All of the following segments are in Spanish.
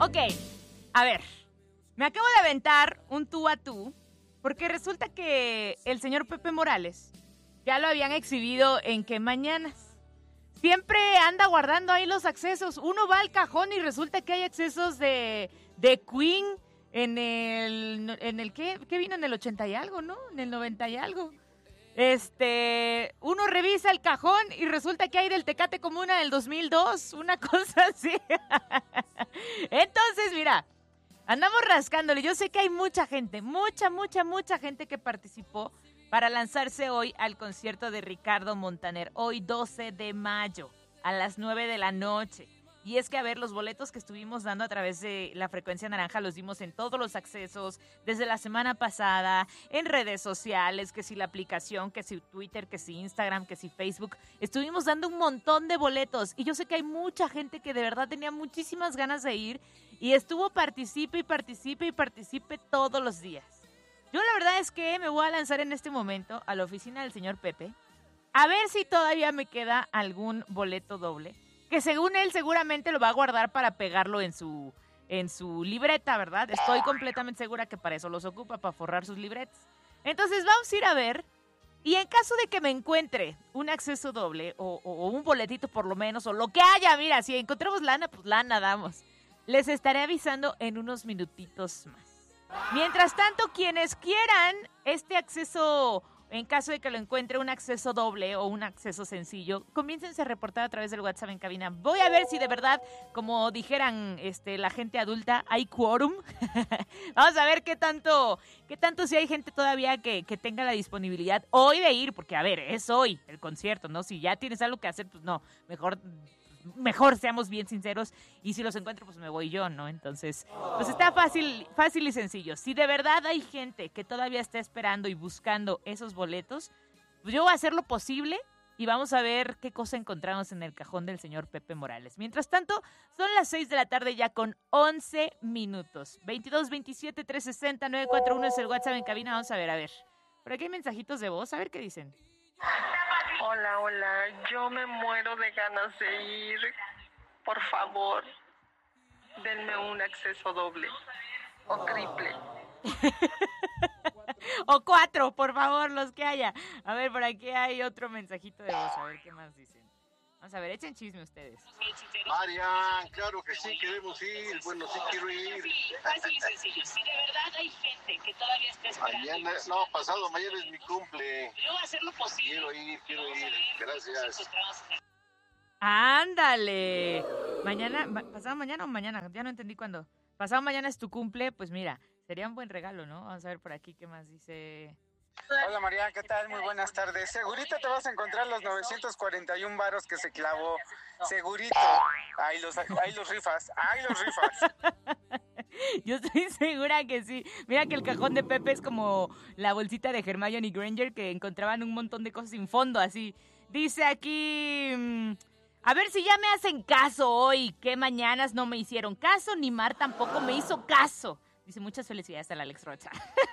Ok, a ver, me acabo de aventar un tú a tú, porque resulta que el señor Pepe Morales ya lo habían exhibido en Qué Mañanas. Siempre anda guardando ahí los accesos. Uno va al cajón y resulta que hay accesos de Queen en el ¿qué vino? En el 80 y algo, ¿no? En el 90 y algo. Uno revisa el cajón y resulta que hay del Tecate Comuna del 2002, una cosa así. Entonces, mira, andamos rascándole. Yo sé que hay mucha gente, mucha gente que participó para lanzarse hoy al concierto de Ricardo Montaner, hoy 12 de mayo, a las 9 de la noche. Y es que, a ver, los boletos que estuvimos dando a través de la Frecuencia Naranja los dimos en todos los accesos, desde la semana pasada, en redes sociales, que si la aplicación, que si Twitter, que si Instagram, que si Facebook. Estuvimos dando un montón de boletos y yo sé que hay mucha gente que de verdad tenía muchísimas ganas de ir y estuvo participe todos los días. Yo la verdad es que me voy a lanzar en este momento a la oficina del señor Pepe a ver si todavía me queda algún boleto doble, que según él seguramente lo va a guardar para pegarlo en su libreta, ¿verdad? Estoy completamente segura que para eso los ocupa, para forrar sus libretas. Entonces vamos a ir a ver, y en caso de que me encuentre un acceso doble o un boletito por lo menos, o lo que haya, mira, si encontramos lana, pues lana damos. Les estaré avisando en unos minutitos más. Mientras tanto, quienes quieran este acceso, en caso de que lo encuentre, un acceso doble o un acceso sencillo, comiéncense a reportar a través del WhatsApp en cabina. Voy a ver si de verdad, como dijeran la gente adulta, hay quórum. Vamos a ver qué tanto si hay gente todavía que tenga la disponibilidad hoy de ir, porque a ver, es hoy el concierto, ¿no? Si ya tienes algo que hacer, pues no, mejor seamos bien sinceros, y si los encuentro, pues me voy yo, ¿no? Entonces, pues está fácil y sencillo. Si de verdad hay gente que todavía está esperando y buscando esos boletos, pues yo voy a hacer lo posible y vamos a ver qué cosa encontramos en el cajón del señor Pepe Morales. Mientras tanto, son las 6 de la tarde ya con 11 minutos. 22 27 360 941 es el WhatsApp en cabina. Vamos a ver. Por aquí hay mensajitos de voz, a ver qué dicen. Hola, yo me muero de ganas de ir. Por favor, denme un acceso doble o triple. O 4, por favor, los que haya. A ver, por aquí hay otro mensajito de voz, a ver qué más dicen. Vamos a ver, echen chisme ustedes. Marian, claro que sí, queremos ir. Bueno, sí quiero ir. Fácil y sencillo. Si de verdad hay gente que todavía está esperando. Pasado mañana es mi cumple. Yo voy a hacer lo posible. Quiero ir. Gracias. Ándale. ¿Pasado mañana o mañana? Ya no entendí cuándo. Pasado mañana es tu cumple, pues mira, sería un buen regalo, ¿no? Vamos a ver por aquí qué más dice. Hola María, ¿qué tal? Muy buenas tardes. Segurito te vas a encontrar los 941 varos que se clavó. Segurito. Ahí los rifas. Yo estoy segura que sí. Mira que el cajón de Pepe es como la bolsita de Hermione Granger, que encontraban un montón de cosas sin fondo, así. Dice aquí... a ver si ya me hacen caso hoy. Qué mañanas no me hicieron caso, ni Mar tampoco me hizo caso. Dice, muchas felicidades al Alex Rocha.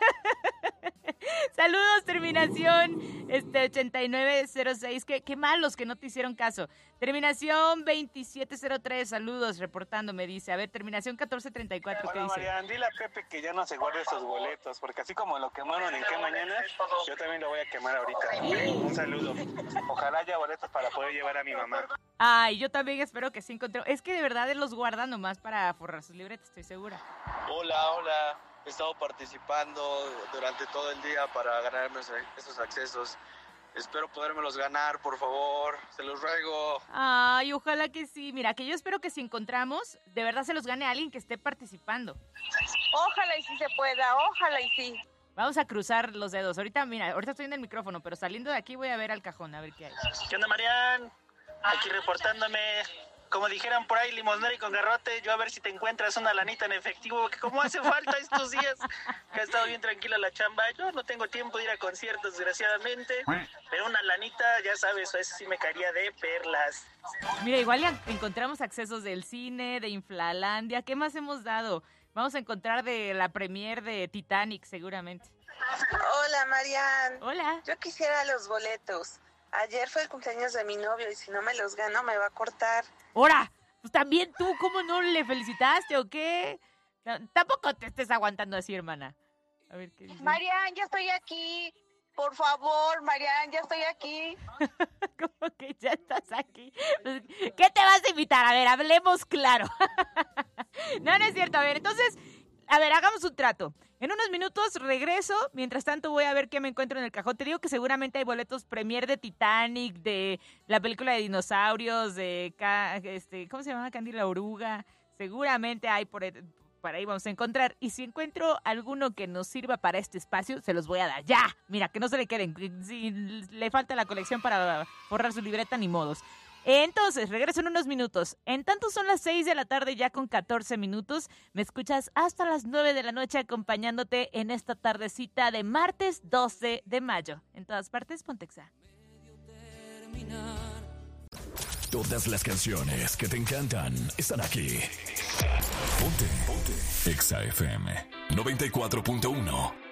Saludos, terminación 8906. Qué malos que no te hicieron caso. Terminación 2703, saludos, reportándome, dice. A ver, terminación 1434, ¿qué dice? Marian, dile a Pepe que ya no se guarde esos boletos, porque así como lo quemaron en Qué Mañana, yo también lo voy a quemar ahorita. Un saludo. Ojalá haya boletos para poder llevar a mi mamá. Ay, yo también espero que sí encontré. Es que de verdad él los guarda nomás para forrar sus libretas, estoy segura. Hola. He estado participando durante todo el día para ganarme esos accesos. Espero podérmelos ganar, por favor. Se los ruego. Ay, ojalá que sí. Mira, que yo espero que si encontramos, de verdad se los gane a alguien que esté participando. Ojalá y sí se pueda, ojalá y sí. Vamos a cruzar los dedos. Ahorita estoy en el micrófono, pero saliendo de aquí voy a ver al cajón, a ver qué hay. ¿Qué onda, Marian? Aquí reportándome. Como dijeran por ahí, limosnero y con garrote, yo a ver si te encuentras una lanita en efectivo, porque como hace falta estos días, que ha estado bien tranquila la chamba, yo no tengo tiempo de ir a conciertos, desgraciadamente, pero una lanita, ya sabes, eso sí me caería de perlas. Mira, igual ya encontramos accesos del cine, de Inflalandia, ¿qué más hemos dado? Vamos a encontrar de la premier de Titanic, seguramente. Hola, Marian. Hola. Yo quisiera los boletos. Ayer fue el cumpleaños de mi novio y si no me los gano me va a cortar. ¡Hora! Pues también tú, ¿cómo no le felicitaste o qué? Tampoco te estés aguantando así, hermana. A ver qué dice. Marian, ya estoy aquí. Por favor, Marian, ya estoy aquí. ¿Cómo que ya estás aquí? ¿Qué te vas a invitar? A ver, hablemos claro. No es cierto. A ver, entonces, hagamos un trato. En unos minutos regreso. Mientras tanto voy a ver qué me encuentro en el cajón. Te digo que seguramente hay boletos premier de Titanic, de la película de dinosaurios, de ¿cómo se llama? Candy la oruga. Seguramente hay por ahí vamos a encontrar. Y si encuentro alguno que nos sirva para este espacio, se los voy a dar. ¡Ya! Mira, que no se le queden. Si le falta la colección para borrar su libreta, ni modos. Entonces, regreso en unos minutos. En tanto son las 6 de la tarde ya con 14 minutos. Me escuchas hasta las 9 de la noche acompañándote en esta tardecita de martes 12 de mayo. En todas partes, Pontexa. Todas las canciones que te encantan están aquí. Ponte. Exa FM 94.1.